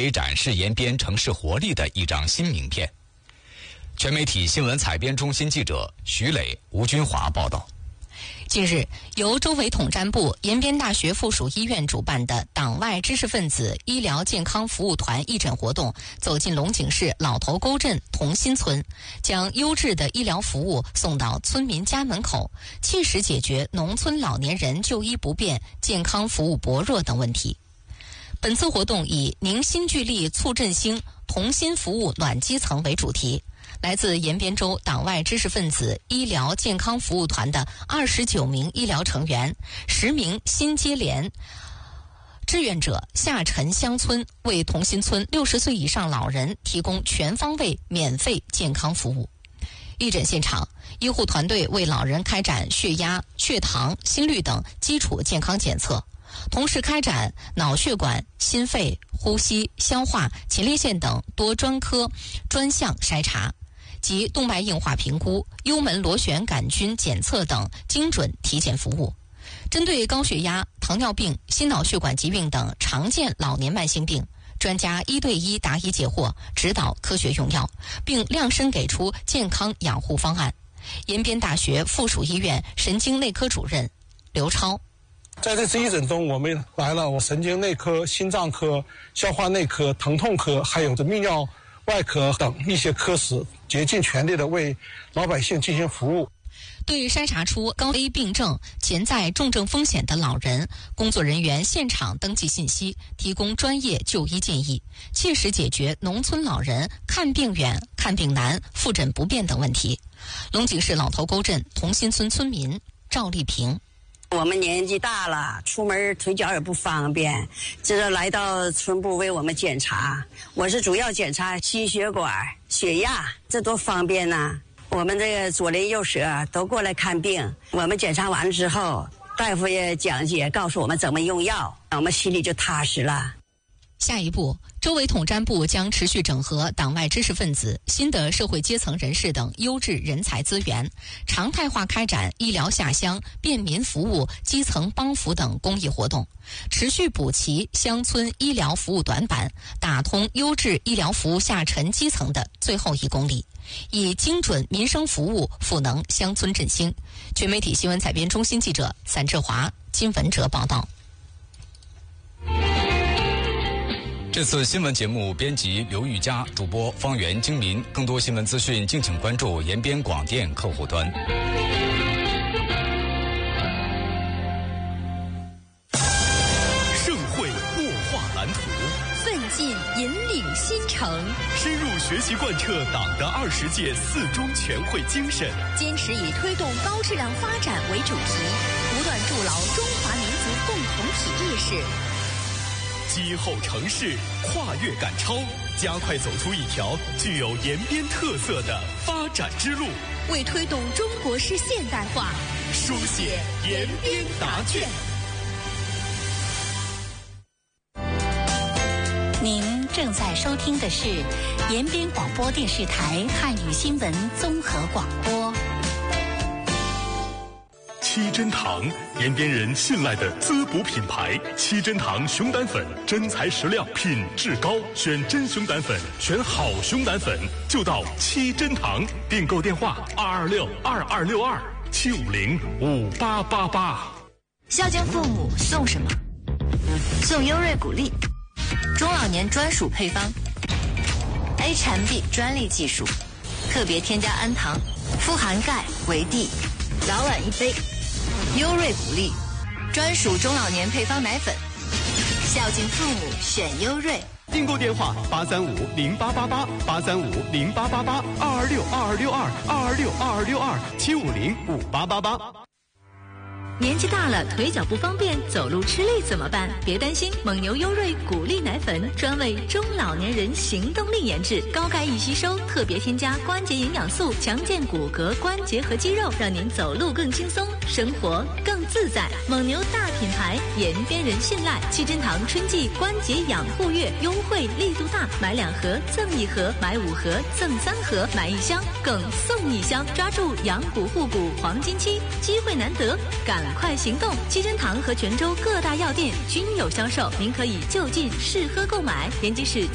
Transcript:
为展示延边城市活力的一张新名片。全媒体新闻采编中心记者徐磊、吴军华报道。 近日，由州委统战部、延边大学附属医院主办的党外知识分子医疗健康服务团义诊活动走进龙井市老头沟镇同心村，将优质的医疗服务送到村民家门口，切实解决农村老年人就医不便、健康服务薄弱等问题。本次活动以凝心聚力促振兴，同心服务暖基层为主题。来自延边州党外知识分子医疗健康服务团的29名医疗成员、10名新接连志愿者下沉乡村，为同心村60岁以上老人提供全方位免费健康服务。义诊现场，医护团队为老人开展血压、血糖、心率等基础健康检测，同时开展脑血管、心肺、呼吸、消化、前列腺等多专科专项筛查及动脉硬化评估、幽门螺旋杆菌检测等精准体检服务。针对高血压、糖尿病、心脑血管疾病等常见老年慢性病，专家1对1答疑解惑，指导科学用药，并量身给出健康养护方案。延边大学附属医院神经内科主任刘超。 在这次义诊中，我们来了神经内科、心脏科、消化内科、疼痛科，还有泌尿外科等一些科室，竭尽全力的为老百姓进行服务。 对筛查出高危病症、潜在重症风险的老人，工作人员现场登记信息，提供专业就医建议，切实解决农村老人看病远、看病难、复诊不便等问题。龙井市老头沟镇同心村村民赵丽萍。 我们年纪大了，出门腿脚也不方便，这来到村部为我们检查。我是主要检查心血管、血压，这多方便呐！我们这个左邻右舍都过来看病，我们检查完之后，大夫也讲解告诉我们怎么用药，我们心里就踏实了。 下一步，州委统战部将持续整合党外知识分子、新的社会阶层人士等优质人才资源，常态化开展医疗下乡、便民服务、基层帮扶等公益活动，持续补齐乡村医疗服务短板，打通优质医疗服务下沉基层的最后1公里，以精准民生服务赋能乡村振兴。全媒体新闻采编中心记者散志华、金文哲报道。 这次新闻节目编辑刘玉佳，主播方圆、精民。更多新闻资讯，敬请关注延边广电客户端。 盛会擘画蓝图， 奋进引领新城， 深入学习贯彻党的20届4中全会精神， 坚持以推动高质量发展为主题，不断筑牢中华民族共同体意识。 击后城市，跨越赶超，加快走出一条具有延边特色的发展之路， 为推动中国式现代化书写延边答卷。 您正在收听的是延边广播电视台汉语新闻综合广播。 七珍堂，延边人信赖的滋补品牌。七珍堂熊胆粉，真材实料，品质高，选真熊胆粉，选好熊胆粉，就到七珍堂。订购电话226-2262-750-5888。 孝敬父母送什么？送优瑞谷粒，中老年专属配方 ，H&B 专利技术，特别添加氨糖，富含钙、维 D， 早晚1杯。优瑞谷粒，专属中老年配方奶粉，孝敬父母选优瑞。 订购电话835-088-835-0888-226-2262-226-2262-750-5888。 年纪大了，腿脚不方便，走路吃力怎么办？别担心，蒙牛优瑞谷粒奶粉专为中老年人行动力研制，高钙易吸收，特别添加关节营养素，强健骨骼、关节和肌肉，让您走路更轻松，生活更自在。蒙牛大品牌，延边人信赖。七珍堂春季关节养护月优惠力度大，买2盒赠1盒，买5盒赠3盒，买1箱更送1箱，抓住养骨护骨黄金期，机会难得，赶快行动！七珍堂和泉州各大药店均有销售，您可以就近试喝购买。延吉市